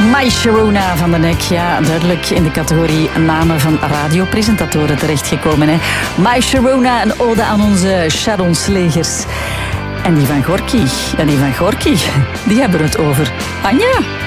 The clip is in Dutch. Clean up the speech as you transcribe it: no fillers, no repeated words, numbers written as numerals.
My Sharona van den Nek, ja, duidelijk in de categorie namen van radiopresentatoren terechtgekomen. Hè. My Sharona, een ode aan onze Sharon Slegers. En die van Gorky, die hebben het over Anja.